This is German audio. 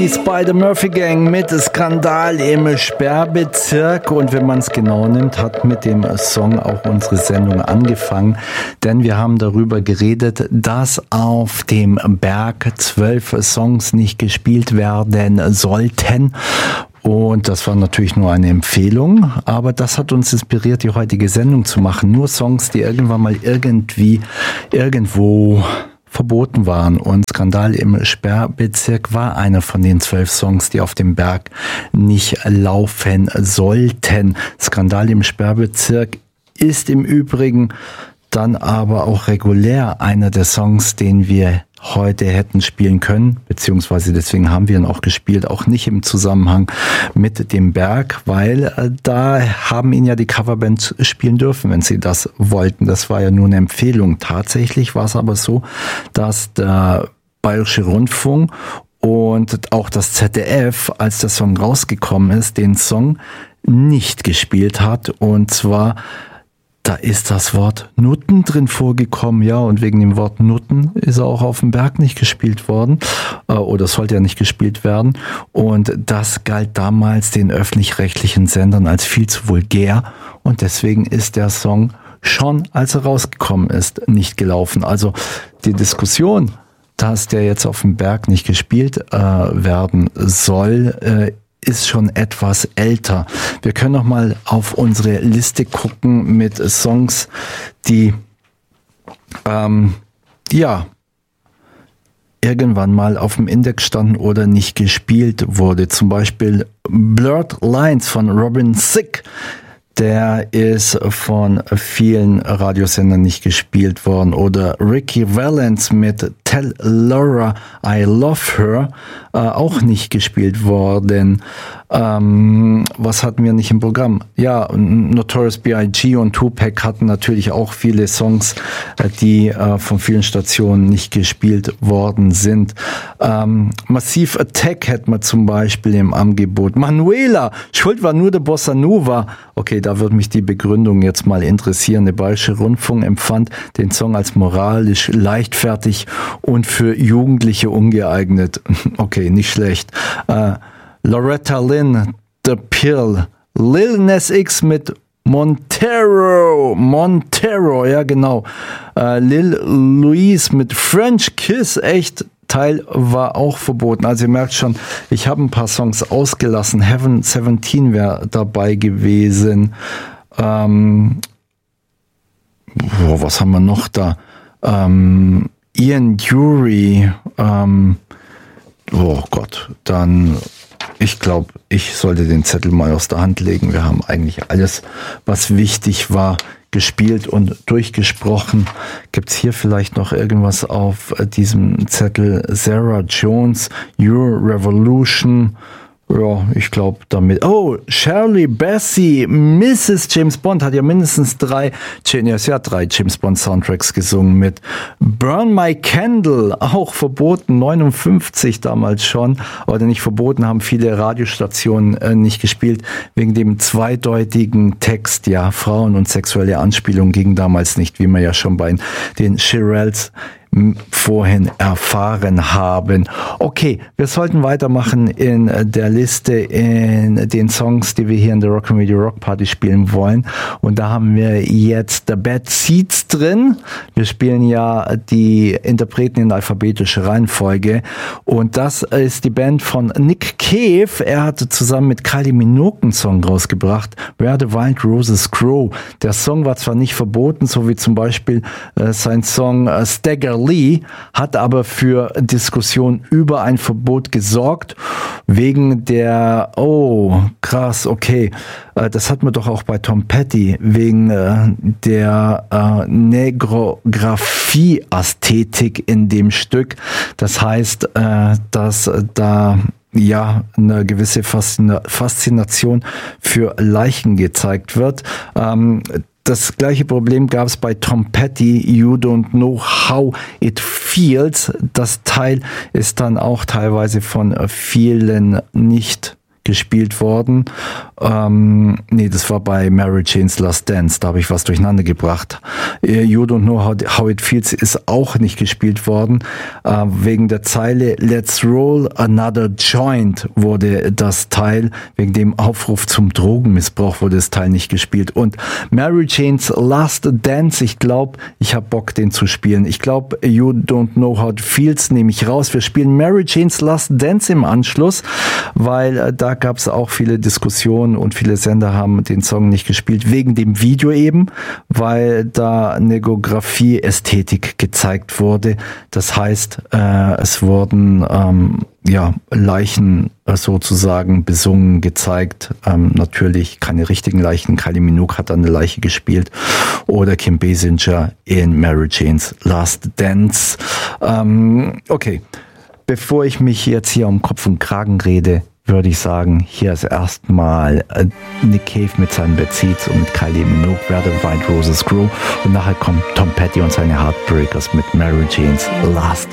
Police by the Murphy Gang mit Skandal im Sperrbezirk. Und wenn man es genau nimmt, hat mit dem Song auch unsere Sendung angefangen. Denn wir haben darüber geredet, dass auf dem Berg 12 Songs nicht gespielt werden sollten. Und das war natürlich nur eine Empfehlung, aber das hat uns inspiriert, die heutige Sendung zu machen. Nur Songs, die irgendwann mal irgendwo verboten waren. Und Skandal im Sperrbezirk war einer von den 12 Songs, die auf dem Berg nicht laufen sollten. Skandal im Sperrbezirk ist im Übrigen dann aber auch regulär einer der Songs, den wir heute hätten spielen können, beziehungsweise deswegen haben wir ihn auch gespielt, auch nicht im Zusammenhang mit dem Berg, weil da haben ihn ja die Coverbands spielen dürfen, wenn sie das wollten. Das war ja nur eine Empfehlung. Tatsächlich war es aber so, dass der Bayerische Rundfunk und auch das ZDF, als der Song rausgekommen ist, den Song nicht gespielt hat. Und zwar da ist das Wort Nutten drin vorgekommen, ja, und wegen dem Wort Nutten ist er auch auf dem Berg nicht gespielt worden, oder sollte ja nicht gespielt werden. Und das galt damals den öffentlich-rechtlichen Sendern als viel zu vulgär und deswegen ist der Song schon, als er rausgekommen ist, nicht gelaufen. Also die Diskussion, dass der jetzt auf dem Berg nicht gespielt werden soll, ist schon etwas älter. Wir können noch mal auf unsere Liste gucken mit Songs, die irgendwann mal auf dem Index standen oder nicht gespielt wurde. Zum Beispiel Blurred Lines von Robin Thicke. Der ist von vielen Radiosendern nicht gespielt worden. Oder Ricky Valens mit Tell Laura I Love Her, auch nicht gespielt worden. Was hatten wir nicht im Programm? Ja, Notorious B.I.G. und Tupac hatten natürlich auch viele Songs, die von vielen Stationen nicht gespielt worden sind. Massive Attack hätten wir zum Beispiel im Angebot. Manuela, schuld war nur der Bossa Nova. Okay, da würde mich die Begründung jetzt mal interessieren. Der Bayerische Rundfunk empfand den Song als moralisch leichtfertig und für Jugendliche ungeeignet. Okay, nicht schlecht. Loretta Lynn, The Pill, Lil Nas X mit Montero, ja genau. Lil Louise mit French Kiss, echt, Teil war auch verboten. Also ihr merkt schon, ich habe ein paar Songs ausgelassen. Heaven 17 wäre dabei gewesen. Was haben wir noch da? Ian Dury. Oh Gott, dann... Ich glaube, ich sollte den Zettel mal aus der Hand legen. Wir haben eigentlich alles, was wichtig war, gespielt und durchgesprochen. Gibt es hier vielleicht noch irgendwas auf diesem Zettel? Sarah Jones, Your Revolution. Ja, ich glaube damit. Oh, Shirley Bassey, Mrs. James Bond hat ja mindestens drei James Bond Soundtracks gesungen mit. Burn My Candle, auch verboten, 59 damals schon. Oder nicht verboten, haben viele Radiostationen nicht gespielt, wegen dem zweideutigen Text. Ja, Frauen und sexuelle Anspielungen gingen damals nicht, wie wir ja schon bei den Shirelles vorhin erfahren haben. Okay, wir sollten weitermachen in der Liste, in den Songs, die wir hier in der Rock'n'Radio Rock Party spielen wollen. Und da haben wir jetzt The Bad Seeds drin. Wir spielen ja die Interpreten in alphabetischer Reihenfolge. Und das ist die Band von Nick Cave. Er hatte zusammen mit Kylie Minogue einen Song rausgebracht, Where the Wild Roses Grow. Der Song war zwar nicht verboten, so wie zum Beispiel sein Song Stagger Lee, hat aber für Diskussion über ein Verbot gesorgt, wegen der, oh, krass, okay, das hatten wir doch auch bei Tom Petty, wegen der Negrographie-Ästhetik in dem Stück. Das heißt, dass da ja eine gewisse Faszination für Leichen gezeigt wird. Das gleiche Problem gab es bei Tom Petty, You Don't Know How It Feels. Das Teil ist dann auch teilweise von vielen nicht gespielt worden. Nee, das war bei Mary Jane's Last Dance, da habe ich was durcheinander gebracht. You Don't Know How It Feels ist auch nicht gespielt worden. Wegen der Zeile Let's Roll Another Joint wurde das Teil, wegen dem Aufruf zum Drogenmissbrauch wurde das Teil nicht gespielt. Und Mary Jane's Last Dance, ich glaube, ich habe Bock, den zu spielen. Ich glaube, You Don't Know How It Feels nehme ich raus. Wir spielen Mary Jane's Last Dance im Anschluss, weil da gab es auch viele Diskussionen und viele Sender haben den Song nicht gespielt, wegen dem Video eben, weil da Negografie-Ästhetik gezeigt wurde. Das heißt, es wurden Leichen sozusagen besungen, gezeigt. Natürlich keine richtigen Leichen. Kylie Minogue hat dann eine Leiche gespielt. Oder Kim Basinger in Mary Jane's Last Dance. Okay, bevor ich mich jetzt hier um Kopf und Kragen rede, würde ich sagen, hier ist erstmal Nick Cave mit seinen Bad Seeds und mit Kylie Minogue, Where the White Roses Grow. Und nachher kommt Tom Petty und seine Heartbreakers mit Mary Jane's Last